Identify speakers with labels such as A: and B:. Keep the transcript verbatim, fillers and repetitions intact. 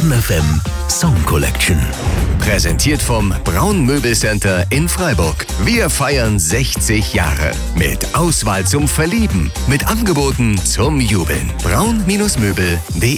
A: M F M Song Collection.
B: Präsentiert vom Braun Möbelcenter in Freiburg. Wir feiern sechzig Jahre. Mit Auswahl zum Verlieben. Mit Angeboten zum Jubeln. braun Möbel punkt de